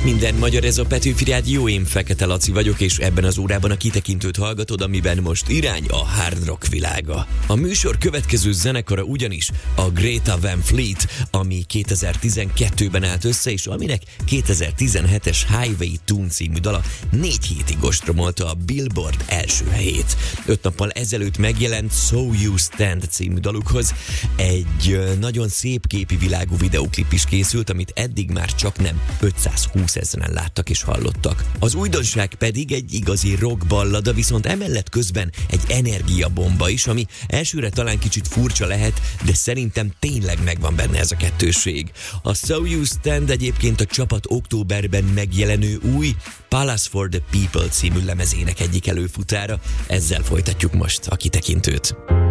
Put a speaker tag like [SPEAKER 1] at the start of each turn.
[SPEAKER 1] Minden magyar, ez a Petőfi Rádió, én Fekete Laci vagyok, és ebben az órában a kitekintőt hallgatod, amiben most irány a hard rock világa. A műsor következő zenekara ugyanis a Greta Van Fleet, ami 2012-ben állt össze, és aminek 2017-es Highway Tune című dala 4 hétig ostromolta a Billboard első helyét. 5 nappal ezelőtt megjelent So You Stand című dalukhoz egy nagyon szép képi világú videóklip is készült, amit eddig már csak nem 520 000-en láttak és hallottak. Az újdonság pedig egy igazi rock ballada, viszont emellett közben egy energiabomba is, ami elsőre talán kicsit furcsa lehet, de szerintem tényleg megvan benne ez a kettőség. A So You Stand egyébként a csapat októberben megjelenő új Palace for the People című lemezének egyik előfutára. Ezzel folytatjuk most a kitekintőt.